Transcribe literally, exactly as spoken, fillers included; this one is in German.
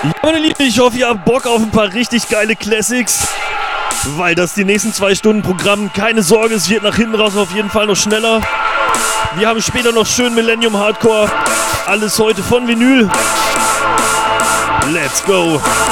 Ja, meine Lieben, ich hoffe, ihr habt Bock auf ein paar richtig geile Classics. Weil das die nächsten zwei Stunden Programm, keine Sorge, es wird nach hinten raus auf jeden Fall noch schneller. Wir haben später noch schön Millennium Hardcore. Alles heute von Vinyl. Let's go.